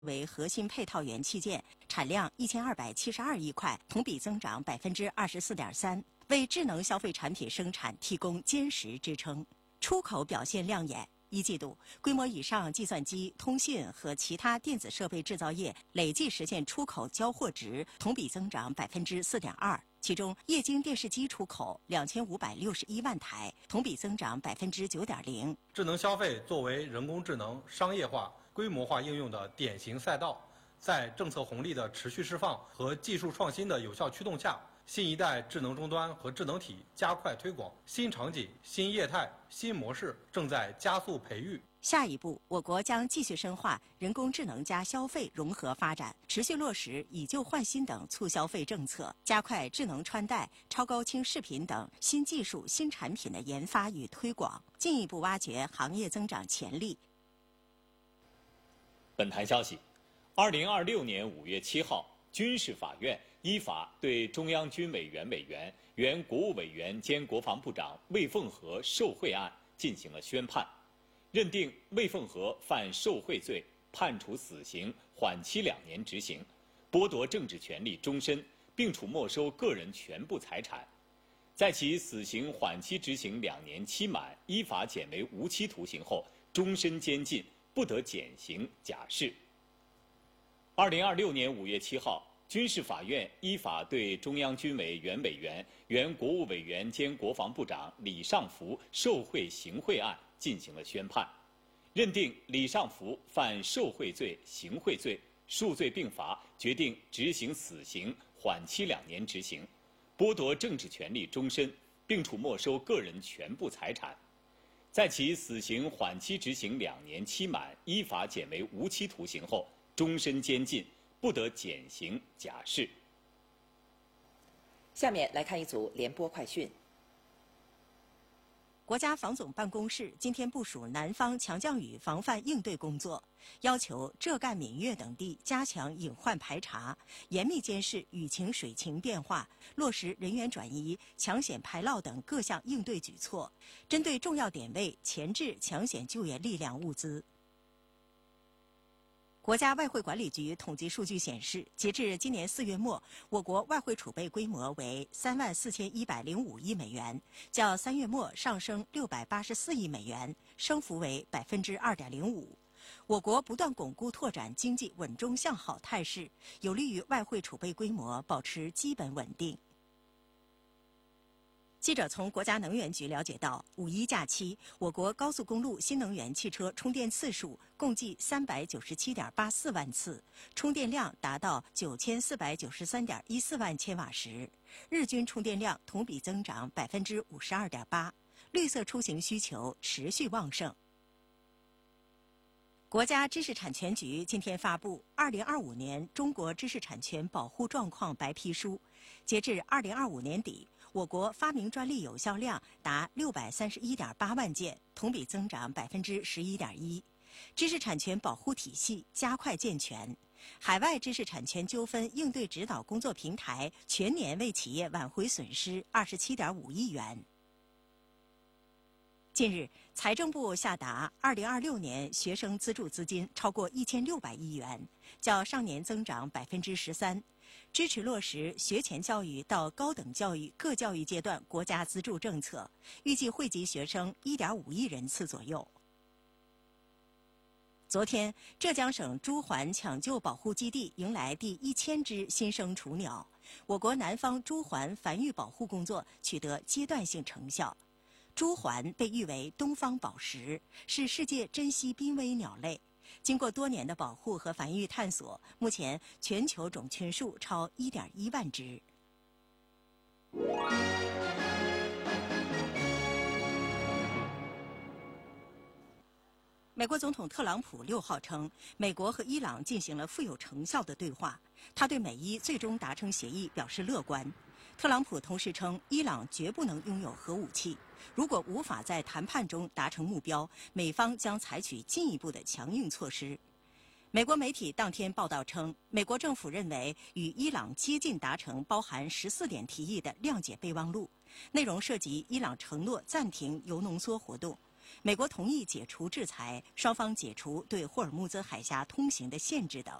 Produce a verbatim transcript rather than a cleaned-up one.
为核心配套元器件，产量一千二百七十二亿块，同比增长百分之二十四点三，为智能消费产品生产提供坚实支撑。出口表现亮眼。一季度，规模以上计算机、通信和其他电子设备制造业累计实现出口交货值同比增长百分之四点二。其中，液晶电视机出口两千五百六十一万台，同比增长百分之九点零。 智能消费作为人工智能商业化、规模化应用的典型赛道，在政策红利的持续释放和技术创新的有效驱动下，新一代智能终端和智能体加快推广，新场景、新业态、新模式正在加速培育。 下一步，我国将继续深化人工智能加消费融合发展，持续落实以旧换新等促消费政策，加快智能穿戴、超高清视频等新技术、新产品的研发与推广，进一步挖掘行业增长潜力。 本台消息，二零二六年五月七号，军事法院依法对中央军委原委员、原国务委员兼国防部长魏凤和受贿案进行了宣判，认定魏凤和犯受贿罪，判处死刑，缓期两年执行，剥夺政治权利终身，并处没收个人全部财产。在其死刑缓期执行两年期满，依法减为无期徒刑后，终身监禁，不得减刑假释。二零二六年五月七号，军事法院依法对中央军委原委员、原国务委员兼国防部长李尚福受贿行贿案进行了宣判，认定李尚福犯受贿罪、行贿罪，数罪并罚，决定执行死刑，缓期两年执行，剥夺政治权利终身，并处没收个人全部财产。在其死刑缓期执行两年期满，依法减为无期徒刑后，终身监禁，不得减刑假释。 下面来看一组联播快讯。 国家防总办公室今天部署南方强降雨防范应对工作，要求浙赣闽粤等地加强隐患排查，严密监视雨情水情变化，落实人员转移、抢险排涝等各项应对举措，针对重要点位前置抢险救援力量物资。国家外汇管理局统计数据显示，截至今年四月末，我国外汇储备规模为三万四千一百零五亿美元，较三月末上升六百八十四亿美元，升幅为百分之二点零五。我国不断巩固拓展经济稳中向好态势，有利于外汇储备规模保持基本稳定。记者从国家能源局了解到，五一假期，我国高速公路新能源汽车充电次数共计三百九十七点八四万次，充电量达到九千四百九十三点一四万千瓦时，日均充电量同比增长百分之五十二点八，绿色出行需求持续旺盛。国家知识产权局今天发布《二零二五年中国知识产权保护状况白皮书》，截至二零二五年底，我国发明专利有效量达六百三十一点八万件，同比增长百分之十一点一。知识产权保护体系加快健全，海外知识产权纠纷应对指导工作平台全年为企业挽回损失二十七点五亿元。近日，财政部下达二零二六年学生资助资金超过一千六百亿元，较上年增长百分之十三，支持落实学前教育到高等教育各教育阶段国家资助政策，预计惠及学生一点五亿人次左右。昨天，浙江省朱鹮抢救保护基地迎来第一千只新生雏鸟，我国南方朱鹮繁育保护工作取得阶段性成效。朱鹮被誉为东方宝石，是世界珍稀濒危鸟类。经过多年的保护和繁育探索，目前全球种群数超一点一万只。美国总统特朗普六号称，美国和伊朗进行了富有成效的对话，他对美伊最终达成协议表示乐观。特朗普同时称，伊朗绝不能拥有核武器，如果无法在谈判中达成目标，美方将采取进一步的强硬措施。美国媒体当天报道称，美国政府认为与伊朗接近达成包含十四点提议的谅解备忘录，内容涉及伊朗承诺暂停铀浓缩活动， 美国同意解除制裁，双方解除对霍尔木兹海峡通行的限制等。